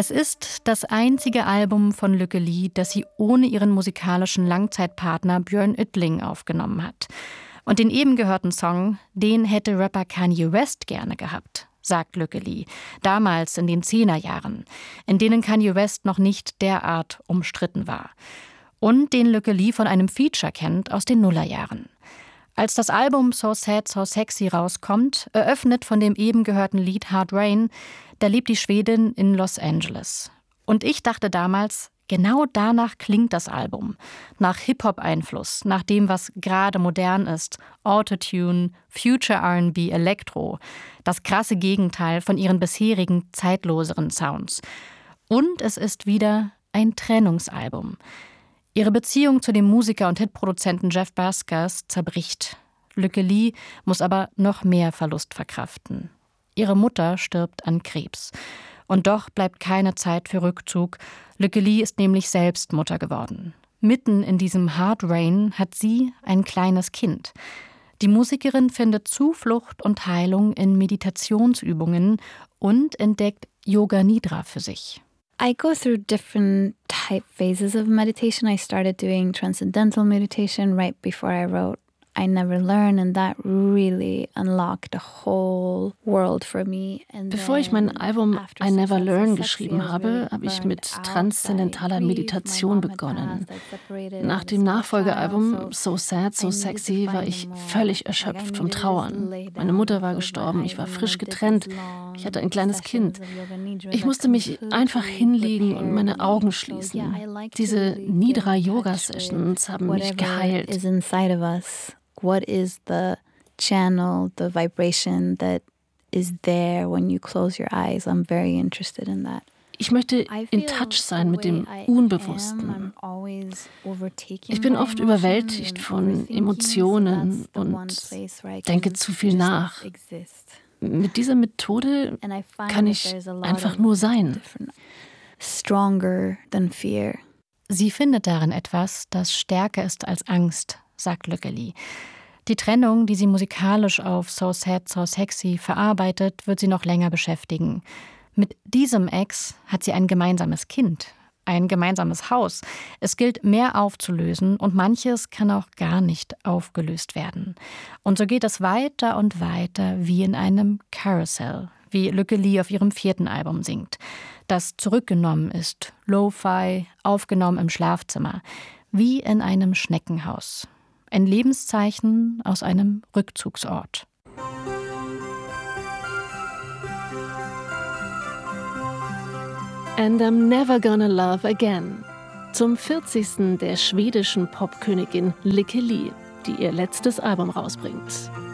Es ist das einzige Album von Lykke Li, das sie ohne ihren musikalischen Langzeitpartner Björn Yttling aufgenommen hat. Und den eben gehörten Song, den hätte Rapper Kanye West gerne gehabt, sagt Lykke Li, damals in den 10er Jahren, in denen Kanye West noch nicht derart umstritten war. Und den Lykke Li von einem Feature kennt aus den Nullerjahren. Als das Album So Sad, So Sexy rauskommt, eröffnet von dem eben gehörten Lied Hard Rain, da lebt die Schwedin in Los Angeles. Und ich dachte damals, genau danach klingt das Album. Nach Hip-Hop-Einfluss, nach dem, was gerade modern ist. Autotune, Future R&B, Elektro. Das krasse Gegenteil von ihren bisherigen, zeitloseren Sounds. Und es ist wieder ein Trennungsalbum. Ihre Beziehung zu dem Musiker und Hitproduzenten Jeff Baskers zerbricht. Lykke Li muss aber noch mehr Verlust verkraften. Ihre Mutter stirbt an Krebs. Und doch bleibt keine Zeit für Rückzug. Lykke Li ist nämlich selbst Mutter geworden. Mitten in diesem Hard Rain hat sie ein kleines Kind. Die Musikerin findet Zuflucht und Heilung in Meditationsübungen und entdeckt Yoga Nidra für sich. I go through different type phases of meditation. I started doing transcendental meditation right before I wrote I Never Learn, and that really unlocked a whole world for me. Bevor ich mein Album I Never Learn geschrieben habe, habe ich mit transzendentaler Meditation begonnen. Nach dem Nachfolgealbum So Sad, So Sexy war ich völlig erschöpft vom Trauern. Meine Mutter war gestorben, ich war frisch getrennt, ich hatte ein kleines Kind. Ich musste mich einfach hinlegen und meine Augen schließen. Diese Nidra-Yoga-Sessions haben mich geheilt. What is the channel, the vibration that is there when you close your eyes? I'm very interested in that. Ich möchte in Touch sein mit dem Unbewussten. Ich bin oft überwältigt von Emotionen und denke zu viel nach. Mit dieser Methode kann ich einfach nur sein. Stronger than fear. Sie findet darin etwas, das stärker ist als Angst, sagt Lykke Li. Die Trennung, die sie musikalisch auf So Sad, So Sexy verarbeitet, wird sie noch länger beschäftigen. Mit diesem Ex hat sie ein gemeinsames Kind, ein gemeinsames Haus. Es gilt, mehr aufzulösen und manches kann auch gar nicht aufgelöst werden. Und so geht es weiter und weiter wie in einem Carousel, wie Lykke Li auf ihrem 4. Album singt, das zurückgenommen ist, Lo-Fi, aufgenommen im Schlafzimmer, wie in einem Schneckenhaus. Ein Lebenszeichen aus einem Rückzugsort. And I'm Never Gonna Love Again. Zum 40. der schwedischen Popkönigin Lykke Li, die ihr letztes Album rausbringt.